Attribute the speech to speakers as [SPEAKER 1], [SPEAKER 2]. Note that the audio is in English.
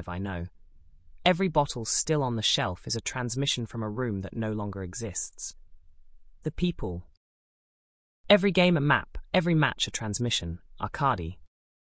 [SPEAKER 1] alive, I know. Every bottle still on the shelf is a transmission from a room that no longer exists. The people. Every game a map, every match a transmission. Arkady.